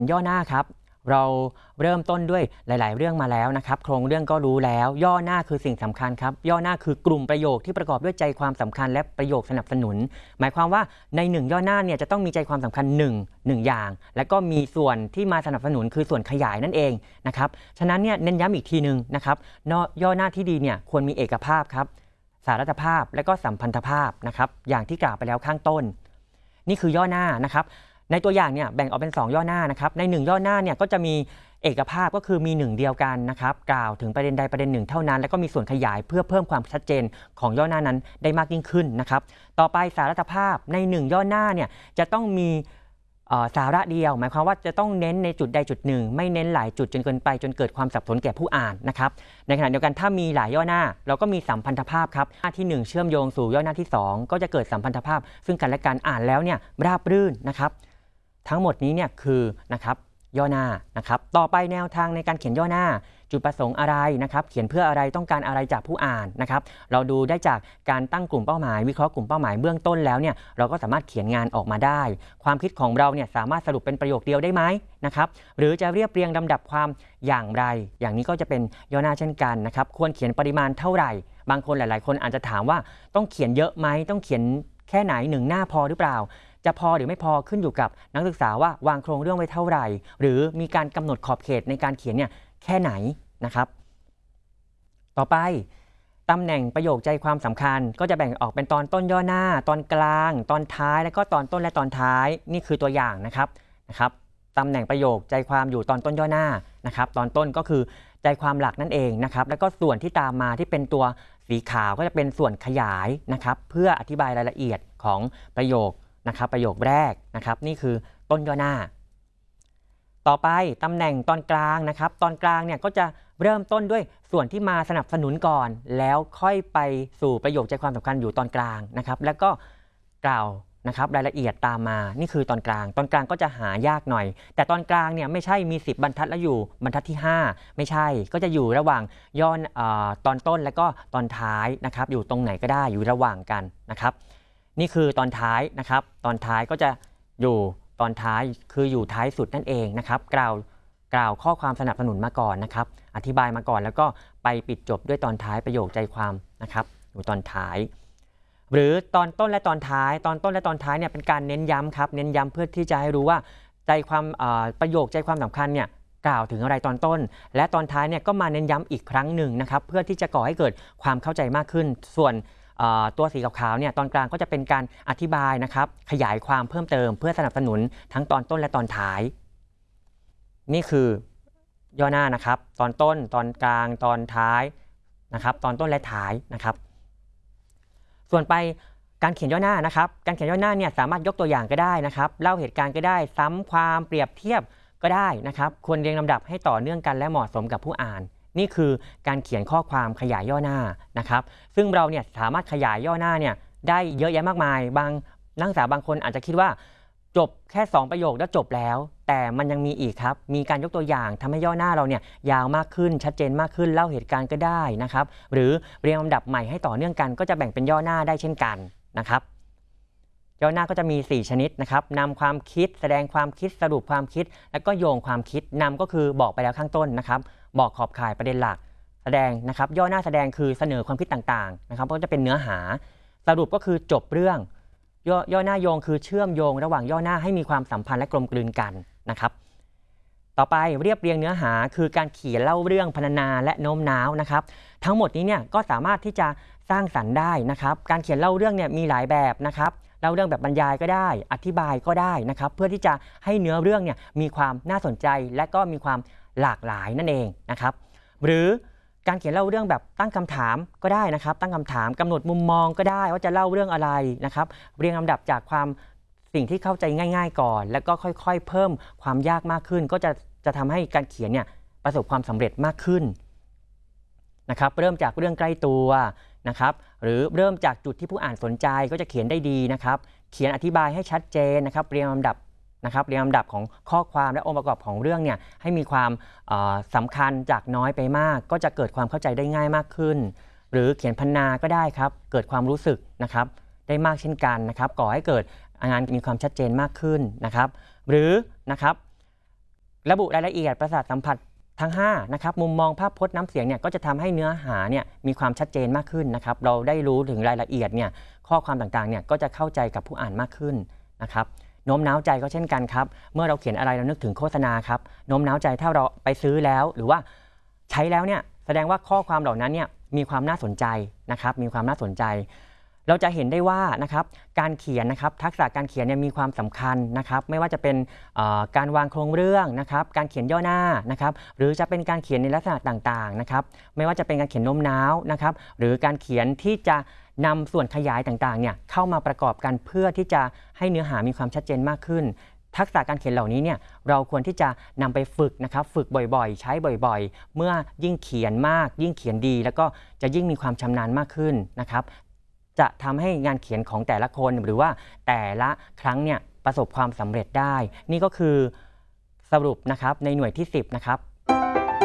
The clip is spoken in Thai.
ย่อหน้าครับเราเริ่มต้นด้วยหลายๆเรื่องมาแล้วนะครับโครงเรื่องก็รู้แล้วย่อหน้าคือสิ่งสำคัญครับย่อหน้าคือกลุ่มประโยคที่ประกอบด้วยใจความสำคัญและประโยคสนับสนุนหมายความว่าในหนึ่งย่อหน้าเนี่ยจะต้องมีใจความสำคัญหนึ่งอย่างและก็มีส่วนที่มาสนับสนุนคือส่วนขยายนั่นเองนะครับฉะนั้นเนี่ยเน้นย้ำอีกทีนึงนะครับย่อหน้าที่ดีเนี่ยควรมีเอกภาพครับสารัตภาพและก็สัมพันธภาพนะครับอย่างที่กล่าวไปแล้วข้างต้นนี่คือย่อหน้านะครับในตัวอย่างเนี่ยแบ่งออกเป็น2ย่อหน้านะครับใน1ย่อหน้าเนี่ยก็จะมีเอกภาพก็คือมี1เดียวกันนะครับกล่าวถึงประเด็นใดประเด็นหนึ่งเท่านั้นแล้วก็มีส่วนขยายเพื่อเพิ่มความชัดเจนของย่อหน้านั้นได้มากยิ่งขึ้นนะครับต่อไปสารัตภาพใน1ย่อหน้าเนี่ยจะต้องมีสาระเดียวหมายความว่าจะต้องเน้นในจุดใดจุดหนึ่งไม่เน้นหลายจุดจนเกินไปจนเกิดความสับสนแก่ผู้อ่านนะครับในขณะเดียวกันถ้ามีหลายย่อหน้าเราก็มีสัมพันธภาพครับหน้าที่1เชื่อมโยงสู่ย่อหน้าที่2ก็จะเกิดสัมพันธภาพซึ่งกันและกันอ่านแล้วเนี่ยราบรื่นนะครับทั้งหมดนี้เนี่ยคือนะครับย่อหน้านะครับต่อไปแนวทางในการเขียนย่อหน้าจุดประสงค์อะไรนะครับเขียนเพื่ออะไรต้องการอะไรจากผู้อ่านนะครับเราดูได้จากการตั้งกลุ่มเป้าหมายวิเคราะห์กลุ่มเป้าหมายเบื้องต้นแล้วเนี่ยเราก็สามารถเขียนงานออกมาได้ความคิดของเราเนี่ยสามารถสรุปเป็นประโยคเดียวได้ไหมนะครับหรือจะเรียบเรียงลำดับความอย่างไรอย่างนี้ก็จะเป็นย่อหน้าเช่นกันนะครับควรเขียนปริมาณเท่าไหร่บางคนหลายๆคนอาจจะถามว่าต้องเขียนเยอะไหมต้องเขียนแค่ไหน1หน้าพอหรือเปล่าจะพอหรือไม่พอขึ้นอยู่กับนักศึกษาว่าวางโครงเรื่องไว้เท่าไหร่หรือมีการกำหนดขอบเขตในการเขียนเนี่ยแค่ไหนนะครับต่อไปตำแหน่งประโยคใจความสำคัญก็จะแบ่งออกเป็นตอนต้นย่อหน้าตอนกลางตอนท้ายและก็ตอนต้นและตอนท้ายนี่คือตัวอย่างนะครับตำแหน่งประโยคใจความอยู่ตอนต้นย่อหน้านะครับตอนต้นก็คือใจความหลักนั่นเองนะครับแล้วก็ส่วนที่ตามมาที่เป็นตัวสีขาวก็จะเป็นส่วนขยายนะครับเพื่ออธิบายรายละเอียดของประโยคนะครับประโยคแรกนะครับนี่คือต้นย่อหน้าต่อไปตำแหน่งตอนกลางนะครับตอนกลางเนี่ยก็จะเริ่มต้นด้วยส่วนที่มาสนับสนุนก่อนแล้วค่อยไปสู่ประโยคใจความสำคัญอยู่ตอนกลางนะครับแล้วก็กล่าวนะครับรายละเอียดตามมานี่คือตอนกลางก็จะหายากหน่อยแต่ตอนกลางเนี่ยไม่ใช่มี10บรรทัดแล้วอยู่บรรทัดที่5ไม่ใช่ก็จะอยู่ระหว่างย่อตอนต้นและก็ตอนท้ายนะครับอยู่ตรงไหนก็ได้อยู่ระหว่างกันนะครับนี่คือตอนท้ายนะครับตอนท้ายก็จะอยู่ตอนท้ายคืออยู่ท้ายสุดนั่นเองนะครับกล่าวข้อความสนับสนุนมาก่อนนะครับอธิบายมาก่อนแล้วก็ไปปิดจบด้วยตอนท้ายประโยคใจความนะครับอยู่ตอนท้ายหรือตอนต้นและตอนท้ายตอนต้นและตอนท้ายเนี่ยเป็นการเน้นย้ำครับเน้นย้ำเพื่อที่จะให้รู้ว่าใจความประโยคใจความสำคัญเนี่ยกล่าวถึงอะไรตอนต้นและตอนท้ายเนี่ยก็มาเน้นย้ำอีกครั้งหนึ่งนะครับเพื่อที่จะก่อให้เกิดความเข้าใจมากขึ้นส่วนตัวสีขาวๆเนี่ยตอนกลางก็จะเป็นการอธิบายนะครับขยายความเพิ่มเติมเพื่อสนับสนุนทั้งตอนต้นและตอนท้ายนี่คือย่อหน้านะครับตอนต้นตอนกลางตอนท้ายนะครับตอนต้นและท้ายนะครับส่วนไปการเขียนย่อหน้านะครับการเขียนย่อหน้าเนี่ยสามารถยกตัวอย่างก็ได้นะครับเล่าเหตุการณ์ก็ได้ซ้ำความเปรียบเทียบก็ได้นะครับควรเรียงลำดับให้ต่อเนื่องกันและเหมาะสมกับผู้อ่านนี่คือการเขียนข้อความขยายย่อหน้านะครับซึ่งเราเนี่ยสามารถขยายย่อหน้าเนี่ยได้เยอะแยะมากมายนักศึกษาบางคนอาจจะคิดว่าจบแค่2ประโยคแล้วจบแล้วแต่มันยังมีอีกครับมีการยกตัวอย่างทำให้ย่อหน้าเราเนี่ยยาวมากขึ้นชัดเจนมากขึ้นเล่าเหตุการณ์ก็ได้นะครับหรือเรียงลำดับใหม่ให้ต่อเนื่องกันก็จะแบ่งเป็นย่อหน้าได้เช่นกันนะครับย่อหน้าก็จะมี4ชนิดนะครับนำความคิดแสดงความคิดสรุปความคิดแล้วก็โยงความคิดนำก็คือบอกไปแล้วข้างต้นนะครับบอกขอบข่ายประเด็นหลักแสดงนะครับย่อหน้าแสดงคือเสนอความคิดต่างๆนะครับก็จะเป็นเนื้อหาสรุปก็คือจบเรื่องย่อหน้าโยงคือเชื่อมโยงระหว่างย่อหน้าให้มีความสัมพันธ์และกลมกลืนกันนะครับต่อไปเรียบเรียงเนื้อหาคือการเขียนเล่าเรื่องพรรณนาและโน้มน้าวนะครับทั้งหมดนี้เนี่ยก็สามารถที่จะสร้างสรรค์ได้นะครับการเขียนเล่าเรื่องเนี่ยมีหลายแบบนะครับเล่าเรื่องแบบบรรยายก็ได้อธิบายก็ได้นะครับเพื่อที่จะให้เนื้อเรื่องเนี่ยมีความน่าสนใจและก็มีความหลากหลายนั่นเองนะครับหรือการเขียนเล่าเรื่องแบบตั้งคำถามก็ได้นะครับตั้งคำถามกำหนดมุมมองก็ได้ว่าจะเล่าเรื่องอะไรนะครับเรียงลำดับจากความสิ่งที่เข้าใจง่ายๆก่อนแล้วก็ค่อยๆเพิ่มความยากมากขึ้นก็จะทำให้การเขียนเนี่ยประสบความสำเร็จมากขึ้นนะครับเริ่มจากเรื่องใกล้ตัวนะครับหรือเริ่มจากจุดที่ผู้อ่านสนใจก็จะเขียนได้ดีนะครับเขียนอธิบายให้ชัดเจนนะครับเรียงลำดับนะครับเรียงลำดับของข้อความและองค์ประกอบของเรื่องเนี่ยให้มีความสำคัญจากน้อยไปมากก็จะเกิดความเข้าใจได้ง่ายมากขึ้นหรือเขียนพรรณนาก็ได้ครับเกิดความรู้สึกนะครับได้มากเช่นกันนะครับก่อให้เกิดงานมีความชัดเจนมากขึ้นนะครับหรือนะครับระบุรายละเอียดประสาทสัมผัสทั้ง5นะครับมุมมองภาพพจน์น้ำเสียงเนี่ยก็จะทำให้เนื้อหาเนี่ยมีความชัดเจนมากขึ้นนะครับเราได้รู้ถึงรายละเอียดเนี่ยข้อความต่างๆเนี่ยก็จะเข้าใจกับผู้อ่านมากขึ้นนะครับโน้มน้าวใจก็เช่นกันครับเมื่อเราเขียนอะไรเรานึกถึงโฆษณาครับโน้มน้าวใจถ้าเราไปซื้อแล้วหรือว่าใช้แล้วเนี่ยแสดงว่าข้อความเหล่านั้นเนี่ยมีความน่าสนใจนะครับมีความน่าสนใจเราจะเห็นได้ว่านะครับการเขียนนะครับทักษะการเขียนเนี่ยมีความสำคัญนะครับไม่ว่าจะเป็นการวางโครงเรื่องนะครับการเขียนย่อหน้านะครับหรือจะเป็นการเขียนในลักษณะต่างๆนะครับไม่ว่าจะเป็นการเขียนโน้มน้าวนะครับหรือการเขียนที่จะนำส่วนขยายต่างๆเนี่ยเข้ามาประกอบกันเพื่อที่จะให้เนื้อหามีความชัดเจนมากขึ้นทักษะการเขียนเหล่านี้เนี่ยเราควรที่จะนำไปฝึกนะครับฝึกบ่อยๆใช้บ่อยๆเมื่อยิ่งเขียนมากยิ่งเขียนดีแล้วก็จะยิ่งมีความชำนาญมากขึ้นนะครับจะทำให้งานเขียนของแต่ละคนหรือว่าแต่ละครั้งเนี่ยประสบความสำเร็จได้นี่ก็คือสรุปนะครับในหน่วยที่10นะครับ